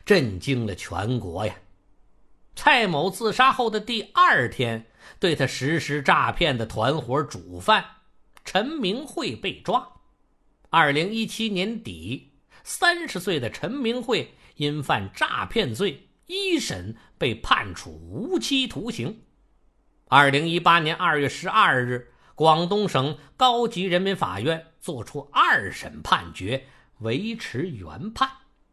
震惊了全国呀。蔡某自杀后的第2天，对他实施诈骗的团伙主犯陈明慧被抓。2017年底，30岁的陈明慧因犯诈骗罪，1审被判处无期徒刑。2018年2月12日，广东省高级人民法院作出2审判决，维持原判。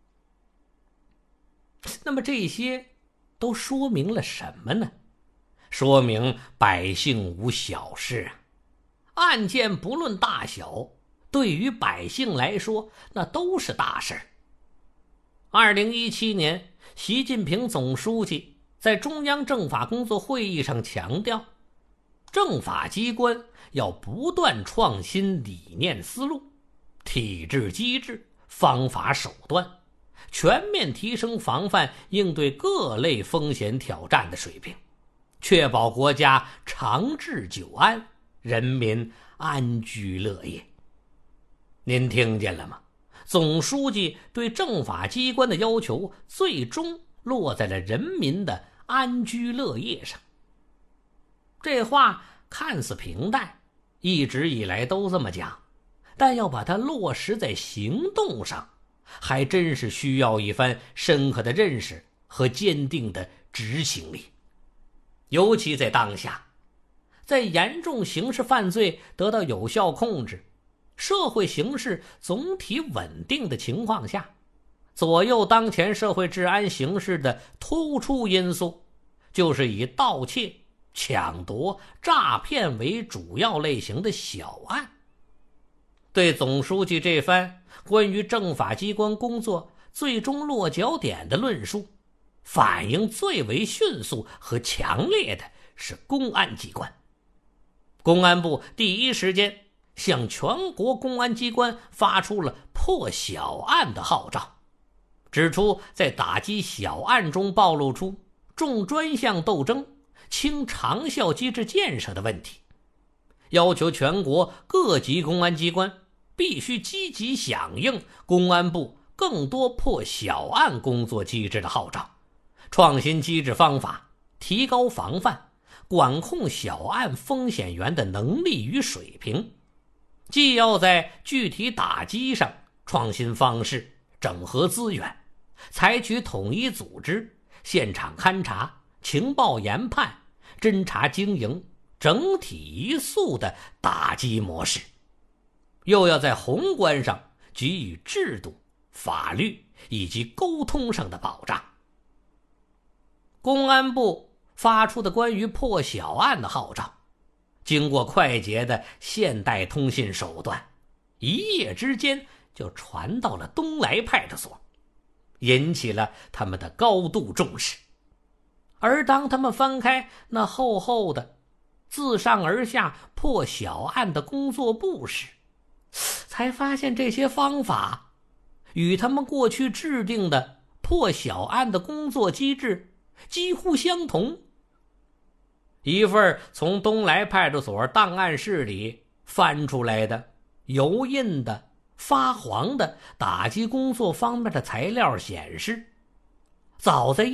那么这些都说明了什么呢？说明百姓无小事啊！案件不论大小，对于百姓来说，那都是大事。2017年，习近平总书记在中央政法工作会议上强调，政法机关要不断创新理念思路、体制机制、方法手段，全面提升防范应对各类风险挑战的水平，确保国家长治久安，人民安居乐业。您听见了吗？总书记对政法机关的要求最终落在了人民的安居乐业上。这话看似平淡，一直以来都这么讲，但要把它落实在行动上，还真是需要一番深刻的认识和坚定的执行力。尤其在当下，在严重刑事犯罪得到有效控制，社会形势总体稳定的情况下，左右当前社会治安形势的突出因素，就是以盗窃、抢夺、诈骗为主要类型的小案。对总书记这番关于政法机关工作最终落脚点的论述，反应最为迅速和强烈的是公安机关。公安部第一时间向全国公安机关发出了破小案的号召，指出在打击小案中暴露出重专项斗争、轻长效机制建设的问题，要求全国各级公安机关必须积极响应公安部更多破小案工作机制的号召，创新机制方法，提高防范管控小案风险源的能力与水平，既要在具体打击上创新方式，整合资源，采取统一组织、现场勘查、情报研判、侦查经营、整体一肃的打击模式，又要在宏观上给予制度、法律以及沟通上的保障。公安部发出的关于破小案的号召，经过快捷的现代通信手段，一夜之间就传到了东来派出所，引起了他们的高度重视。而当他们翻开那厚厚的自上而下破小案的工作簿时，才发现这些方法与他们过去制定的破小案的工作机制几乎相同。一份从东来派出所档案室里翻出来的油印的发黄的打击工作方面的材料显示，早在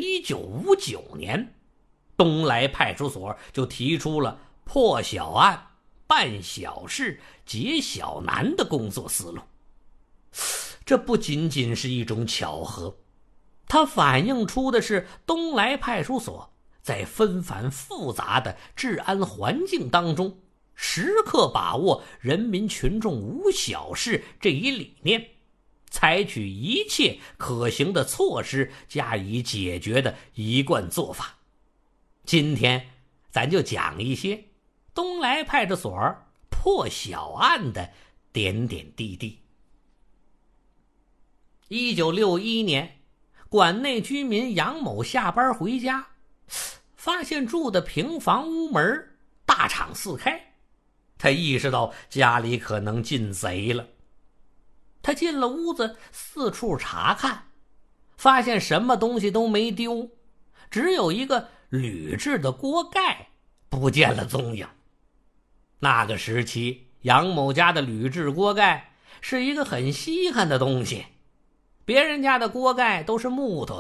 1959年，东来派出所就提出了破小案、办小事、解小难的工作思路。这不仅仅是一种巧合，它反映出的是东来派出所在纷繁复杂的治安环境当中，时刻把握人民群众无小事这一理念，采取一切可行的措施加以解决的一贯做法。今天咱就讲一些东来派出所破小案的点点滴滴。1961年，管内居民杨某下班回家，发现住的平房屋门大敞四开，他意识到家里可能进贼了。他进了屋子，四处查看，发现什么东西都没丢，只有一个铝制的锅盖不见了踪影。那个时期，杨某家的铝制锅盖是一个很稀罕的东西，别人家的锅盖都是木头